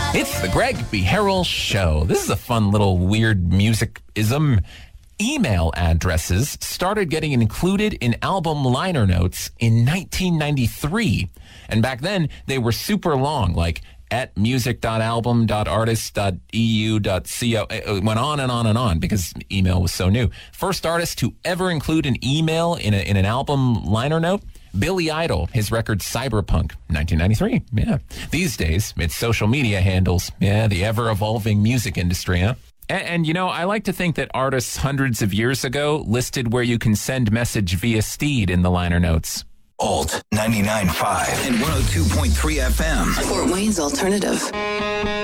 It's the Greg B. Harrell Show. This is a fun little weird music-ism. Email addresses started getting included in album liner notes in 1993. And back then, they were super long, like at music.album.artist.eu.co. It went on and on and on because email was so new. First artist to ever include an email in an album liner note, Billy Idol, his record Cyberpunk, 1993. Yeah. These days, it's social media handles. Yeah, the ever-evolving music industry, huh? And, you know, I like to think that artists hundreds of years ago listed where you can send message via Steed in the liner notes. Alt 99.5 and 102.3 FM. Fort Wayne's Alternative.